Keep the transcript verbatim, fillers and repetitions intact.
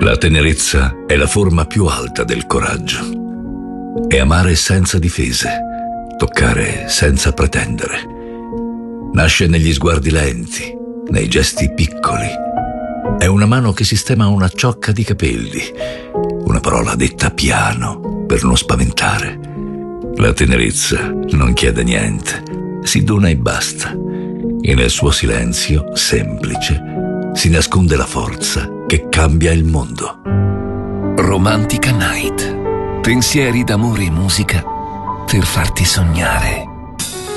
La tenerezza è la forma più alta del coraggio. È amare senza difese, toccare senza pretendere. Nasce negli sguardi lenti, nei gesti piccoli. È una mano che sistema una ciocca di capelli, una parola detta piano per non spaventare. La tenerezza non chiede niente, si dona e basta. E nel suo silenzio semplice si nasconde la forza che cambia il mondo. Romantica Night. Pensieri d'amore e musica per farti sognare.